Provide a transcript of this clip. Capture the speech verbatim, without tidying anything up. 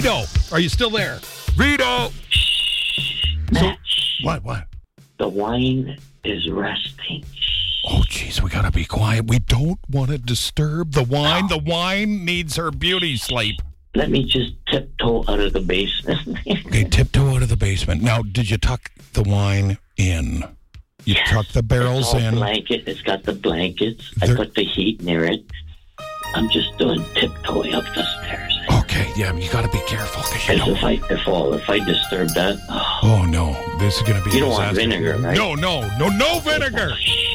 Vito, are you still there? Vito! So, what, what? The wine is resting. Oh, jeez, we gotta be quiet. We don't want to disturb the wine. The wine needs her beauty sleep. Let me just tiptoe out of the basement. Okay, tiptoe out of the basement. Now, did you tuck the wine in? You yes. tuck the barrels it's all in? Blanket. It's got the blankets. There... I put the heat near it. I'm just doing tiptoeing up the stairs. Okay, yeah, you got to be careful. Cause you As know... if I, if, all, if I disturb that... Oh, oh, no, this is going to be You don't a want disaster. vinegar, right? No, no, no, no vinegar.